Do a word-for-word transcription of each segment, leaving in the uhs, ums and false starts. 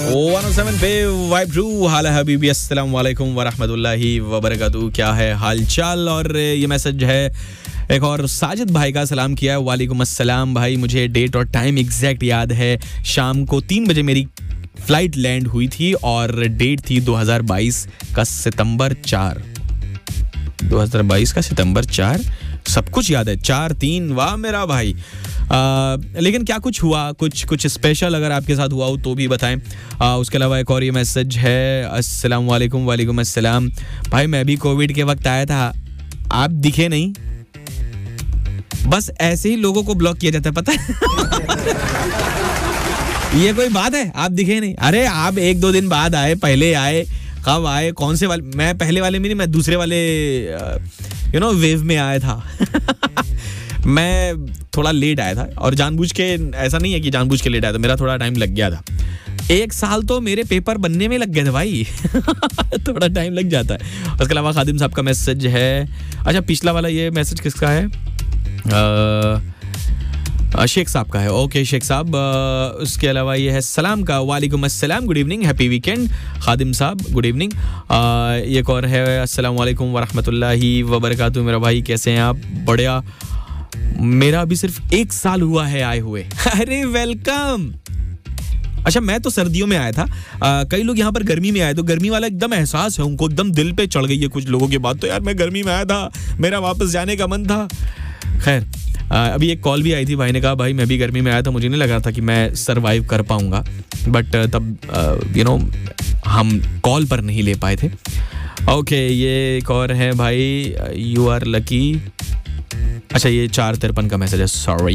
One O seven पे vibe true. हाल है हबीबी, अस्सलाम वालेकुम वरहमतुल्लाहि वबरकातुहू। क्या है हाल चाल? और ये मैसेज है एक और साजिद भाई का, सलाम किया है। वालेकुम अस्सलाम भाई, मुझे डेट और टाइम एग्जैक्ट याद है। शाम को तीन बजे मेरी फ्लाइट लैंड हुई थी और डेट थी दो हज़ार बाईस का सितंबर चार। दो हज़ार बाईस का सितंबर चार, सब कुछ याद है। चार तीन, वाह मेरा भाई। आ, लेकिन क्या कुछ हुआ, कुछ कुछ स्पेशल अगर आपके साथ हुआ हो तो भी बताएं। आ, उसके अलावा एक और ये मैसेज है, अस्सलाम वालेकुम। वालेकुम अस्सलाम भाई, मैं भी कोविड के वक्त आया था, आप दिखे नहीं। बस ऐसे ही लोगों को ब्लॉक किया जाता है, पता है। ये कोई बात है? आप दिखे नहीं? अरे आप एक दो दिन बाद आए, पहले आए, कब आए, कौन से वाले? मैं पहले वाले में नहीं, मैं दूसरे वाले यू नो वेव में आया था। मैं थोड़ा लेट आया था और जानबूझ के, ऐसा नहीं है कि जानबूझ के लेट आया था, मेरा थोड़ा टाइम लग गया था। एक साल तो मेरे पेपर बनने में लग गए थे भाई। थोड़ा टाइम लग जाता है। उसके अलावा खादिम साहब का मैसेज है। अच्छा, पिछला वाला ये मैसेज किसका है? आ, शेख साहब का है। ओके शेख साहब। उसके अलावा ये है सलाम का, वालेकुम अस्सलाम, गुड इवनिंग, हैप्पी वीकेंड। खादिम साहब गुड इवनिंग। एक और है, अस्सलाम वालेकुम वरहमतुल्लाहि वबरकातुहू। मेरा भाई कैसे हैं आप? बढ़िया। मेरा अभी सिर्फ एक साल हुआ है आए हुए। अरे वेलकम। अच्छा, मैं तो सर्दियों में आया था। आ, कई लोग यहाँ पर गर्मी में आए, तो गर्मी वाला एकदम एहसास है उनको, एकदम दिल पे चढ़ गई है कुछ लोगों के बाद। तो यार मैं गर्मी में आया था, मेरा वापस जाने का मन था। खैर, अभी एक कॉल भी आई थी, भाई ने कहा भाई मैं भी गर्मी में आया था, मुझे नहीं लगा था कि मैं सरवाइव कर पाऊंगा, बट तब यू नो हम कॉल पर नहीं ले पाए थे। ओके, ये एक और है भाई, यू आर लकी। अच्छा, ये चार तिरपन का मैसेज है, सॉरी।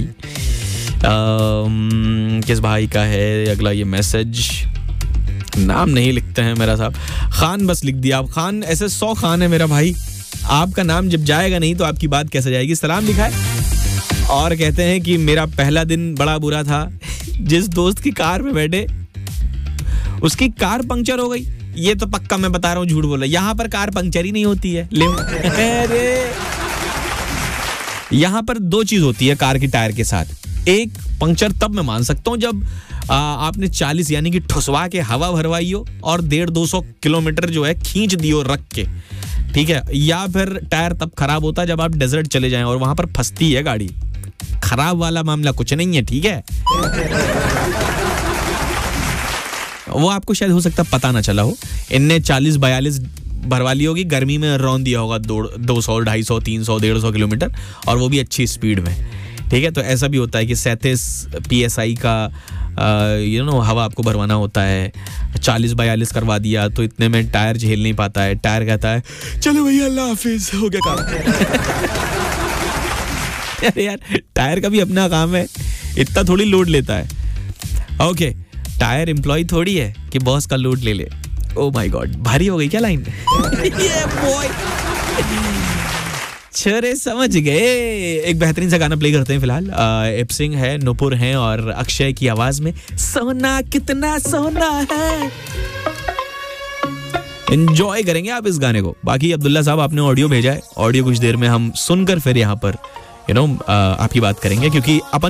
किस भाई का है अगला ये मैसेज? नाम नहीं लिखते हैं मेरा साहब, खान बस लिख दिया आप। खान, ऐसे सौ खान है मेरा भाई, आपका नाम जब जाएगा नहीं तो आपकी बात कैसे जाएगी? सलाम लिखा है और कहते हैं कि मेरा पहला दिन बड़ा बुरा था। जिस दोस्त की कार में बैठे उसकी कार पंक्चर हो गई। ये तो पक्का मैं बता रहा हूँ, झूठ बोला। यहाँ पर कार पंक्चर ही नहीं होती है। अरे यहाँ पर दो चीज होती है कार की टायर के साथ। एक, पंक्चर तब मैं मान सकता हूँ जब आ, आपने चालीस यानी कि ठुसवा के हवा भरवाई हो और डेढ़ दो सौ किलोमीटर जो है खींच दियो रख के, ठीक है। या फिर टायर तब खराब होता है जब आप डेजर्ट चले जाएं और वहां पर फंसती है गाड़ी। खराब वाला मामला कुछ नहीं है, ठीक है। वो आपको शायद हो सकता पता ना चला हो। इनने चालीस बयालीस भरवा ली होगी, गर्मी में रौन दिया होगा दो सौ ढाई सौ तीन सौ डेढ़ सौ किलोमीटर, और वो भी अच्छी स्पीड में, ठीक है। तो ऐसा भी होता है कि सैंतीस पी एस आई का यू नो हवा आपको भरवाना होता है। चालीस बयालीस करवा दिया तो इतने में टायर झेल नहीं पाता है। टायर कहता है चलो भैया अल्लाह हाफिज, हो गया काम। अरे यार, टायर का भी अपना काम है, इतना थोड़ी लोड लेता है। ओके, टायर एम्प्लॉय थोड़ी है कि बॉस का लोड ले ले। ओ माय गॉड, भारी हो गई क्या लाइन? ये बॉय, छोरे समझ गए। एक बेहतरीन सा गाना प्ले करते हैं फिलहाल। एप सिंह है, नुपुर हैं और अक्षय की आवाज में सोना कितना सोना है। एंजॉय करेंगे आप इस गाने को। बाकी अब्दुल्ला साहब आपने ऑडियो भेजा है, ऑडियो कुछ देर में हम सुनकर फिर यहाँ पर यू नो आपकी बात करेंगे, क्योंकि अपन